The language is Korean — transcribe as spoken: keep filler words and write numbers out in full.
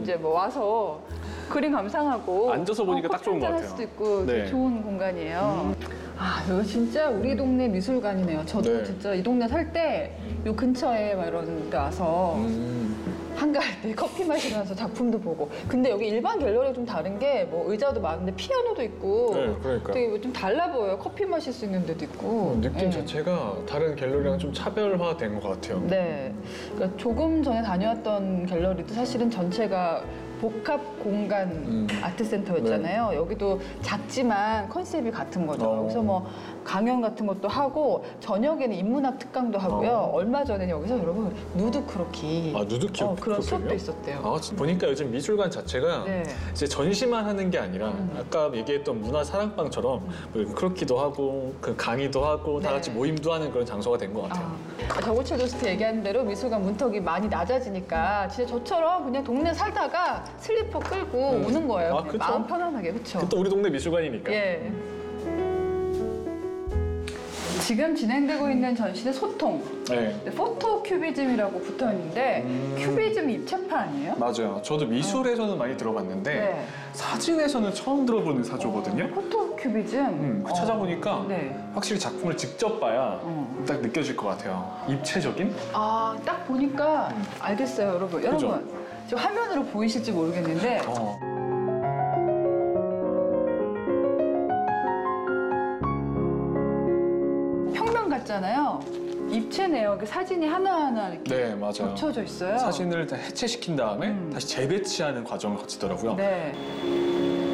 이제 뭐 와서 그림 감상하고 앉아서 보니까 어, 딱 좋은 것 할 같아요. 수도 있고 네. 좋은 공간이에요. 음. 아, 여기 진짜 우리 동네 미술관이네요. 저도 네. 진짜 이 동네 살 때 요 근처에 막 이런 데 와서 음. 한가할 때 커피 마시면서 작품도 보고. 근데 여기 일반 갤러리가 좀 다른 게 뭐 의자도 많은데 피아노도 있고 네, 그러니까. 되게 좀 달라 보여요. 커피 마실 수 있는 데도 있고. 느낌 네. 자체가 다른 갤러리랑 좀 차별화된 것 같아요. 네. 그러니까 조금 전에 다녀왔던 갤러리도 사실은 전체가 복합 공간 음. 아트센터였잖아요. 여기도 작지만 컨셉이 같은 거죠. 어. 여기서 뭐 강연 같은 것도 하고 저녁에는 인문학 특강도 하고요. 어. 얼마 전에는 여기서 여러분 누드 크로키 아, 누드 키 어, 그런 수업도 크로키요? 있었대요. 아, 진짜 보니까 요즘 미술관 자체가 네. 이제 전시만 하는 게 아니라 음. 아까 얘기했던 문화 사랑방처럼 뭐 크로키도 하고 그 강의도 하고 다 네. 같이 모임도 하는 그런 장소가 된 것 같아요. 아, 저고칠 도스트 얘기하는 대로 미술관 문턱이 많이 낮아지니까 진짜 저처럼 그냥 동네 살다가 슬리퍼 끌고 음. 오는 거예요. 아, 그냥 그쵸? 마음 편안하게, 그렇죠? 또 우리 동네 미술관이니까. 예. 지금 진행되고 있는 전시는 소통, 네. 포토 큐비즘이라고 붙어 있는데 음. 큐비즘 입체파 아니에요? 맞아요. 저도 미술에서는 많이 들어봤는데 네. 사진에서는 처음 들어보는 사조거든요. 어, 포토 큐비즘. 음, 어. 찾아보니까 네. 확실히 작품을 직접 봐야 어. 딱 느껴질 것 같아요. 입체적인? 아, 딱 보니까 알겠어요, 여러분. 그죠? 여러분, 지금 화면으로 보이실지 모르겠는데 어. 평면 같잖아요. 입체네요. 그 사진이 하나하나 이렇게 네, 맞아요. 겹쳐져 있어요. 사진을 다 해체시킨 다음에 음. 다시 재배치하는 과정을 거치더라고요. 네.